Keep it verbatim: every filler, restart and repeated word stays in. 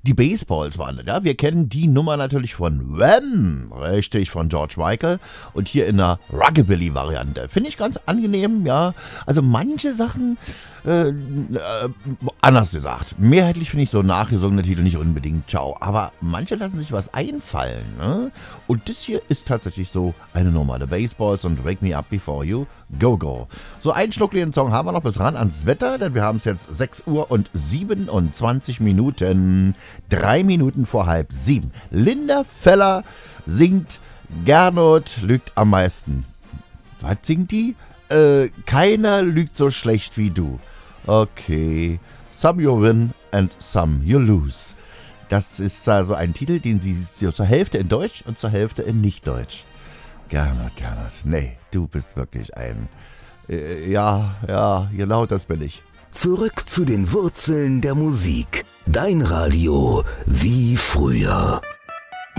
Die Baseballs waren das, ja. Wir kennen die Nummer natürlich von Wham, richtig, von George Michael. Und hier in einer Rockabilly-Variante. Finde ich ganz angenehm, ja. Also manche Sachen, äh, äh, anders gesagt, mehrheitlich finde ich so nachgesungene Titel nicht unbedingt ciao. Aber manche lassen sich was einfallen, ne? Und das hier ist tatsächlich so eine normale Baseballs und Wake Me Up Before You Go Go. So einen schnuckligen Song haben wir noch bis ran ans Wetter, denn wir haben es jetzt sechs Uhr und siebenundzwanzig Minuten. Drei Minuten vor halb sieben. Linda Feller singt Gernot lügt am meisten. Was singt die? Äh, keiner lügt so schlecht wie du. Okay. Some you win and some you lose. Das ist also ein Titel, den sie zur Hälfte in Deutsch und zur Hälfte in Nicht-Deutsch. Gernot, Gernot. Nee, du bist wirklich ein... Äh, ja, ja, genau das bin ich. Zurück zu den Wurzeln der Musik. Dein Radio wie früher.